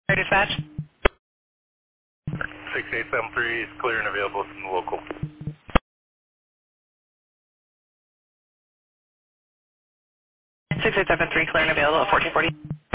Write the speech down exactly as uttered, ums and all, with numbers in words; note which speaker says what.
Speaker 1: Dispatch.
Speaker 2: six eight seven three is clear and available from the local.
Speaker 1: six eight seven three clear and available at fourteen forty.